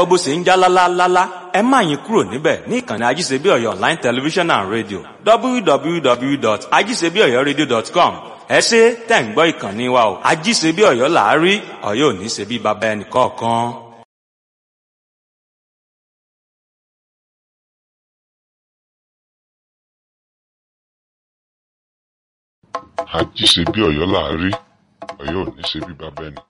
bó ṣe ń já lálálálá ẹ má yín kúrò níbẹ̀ ní ìkànnì ajíṣebíọ̀yọ̀ online television and radio www.ajíṣebíọ̀yọ̀radio.com ẹ ṣé tẹ̀ ń gbọ́ ìkànnì wa o ajíṣebíọ̀yọ̀ làárí Ọ̀yọ́ ò ní ṣe bí baba ẹnì kọ̀ọ̀kan. Àjíṣebí Ọ̀yọ́ là á rí, Ọ̀yọ́ ò ní ṣe bí baba ẹnì